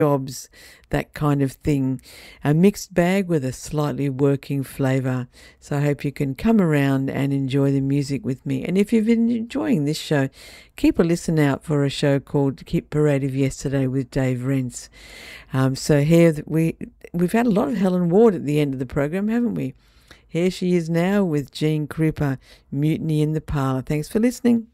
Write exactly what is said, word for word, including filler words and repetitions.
jobs, that kind of thing. A mixed bag with a slightly working flavour. So I hope you can come around and enjoy the music with me. And if you've been enjoying this show, keep a listen out for a show called Hit Parade of Yesterday with Dave Rents. Um, so here we, we've had a lot of Helen Ward at the end of the program, haven't we? Here she is now with Gene Krupa, Mutiny in the Parlour. Thanks for listening.